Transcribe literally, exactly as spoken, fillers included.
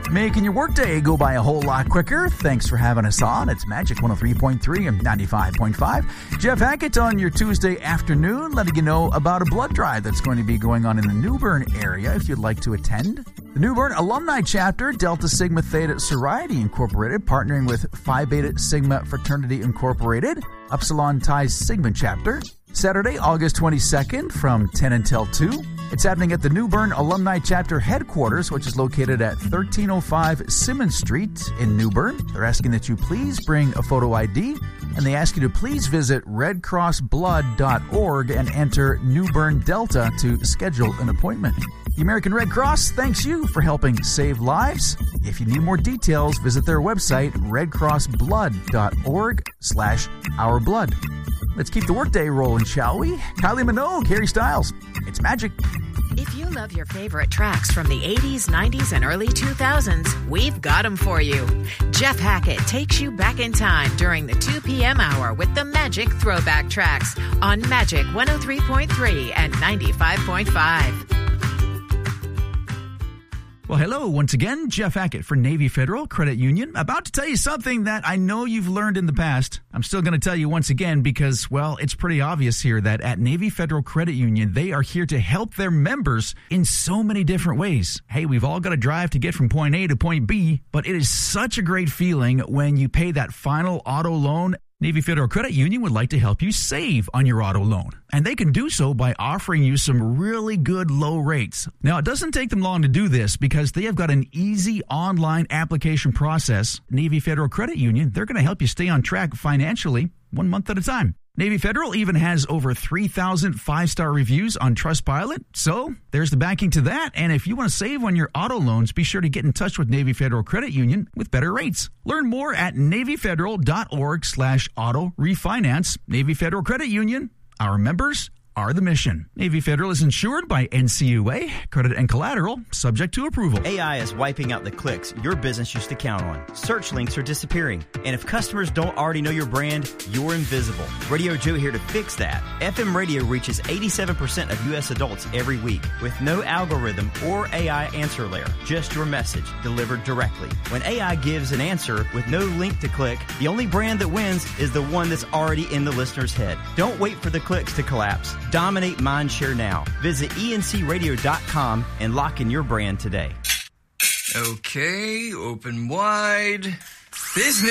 Making your workday go by a whole lot quicker. Thanks for having us on. It's Magic one oh three point three and ninety-five point five. Jeff Hackett on your Tuesday afternoon, letting you know about a blood drive that's going to be going on in the New Bern area if you'd like to attend. The New Bern Alumni Chapter, Delta Sigma Theta Sorority Incorporated, partnering with Phi Beta Sigma Fraternity Incorporated, Upsilon Pi Sigma Chapter. Saturday, August twenty-second from ten until two. It's happening at the New Bern Alumni Chapter headquarters, which is located at thirteen oh five Simmons Street in New Bern. They're asking that you please bring a photo I D, and they ask you to please visit red cross blood dot org and enter New Bern Delta to schedule an appointment. The American Red Cross thanks you for helping save lives. If you need more details, visit their website, red cross blood dot org slash our blood. Let's keep the workday rolling, shall we? Kylie Minogue, Harry Styles. It's Magic. If you love your favorite tracks from the eighties, nineties, and early two thousands, we've got them for you. Jeff Hackett takes you back in time during the two p.m. hour with the Magic Throwback Tracks on Magic one oh three point three and ninety-five point five. Well, hello once again, Jeff Hackett for Navy Federal Credit Union. About to tell you something that I know you've learned in the past. I'm still going to tell you once again because, well, it's pretty obvious here that at Navy Federal Credit Union, they are here to help their members in so many different ways. Hey, we've all got to drive to get from point A to point B, but it is such a great feeling when you pay that final auto loan. Navy Federal Credit Union would like to help you save on your auto loan, and they can do so by offering you some really good low rates. Now, it doesn't take them long to do this because they have got an easy online application process. Navy Federal Credit Union, they're going to help you stay on track financially one month at a time. Navy Federal even has over three thousand five-star reviews on Trustpilot, so there's the backing to that. And if you want to save on your auto loans, be sure to get in touch with Navy Federal Credit Union with better rates. Learn more at navy federal dot org slash auto refinance. Navy Federal Credit Union, our members are the mission. Navy Federal is insured by N C U A. Credit and collateral subject to approval. A I is wiping out the clicks your business used to count on. Search links are disappearing. And if customers don't already know your brand, you're invisible. Radio Joe here to fix that. F M radio reaches eighty-seven percent of U S adults every week with no algorithm or A I answer layer. Just your message delivered directly. When A I gives an answer with no link to click, the only brand that wins is the one that's already in the listener's head. Don't wait for the clicks to collapse. Dominate mindshare now. Visit E N C radio dot com and lock in your brand today. Okay, open wide. Business.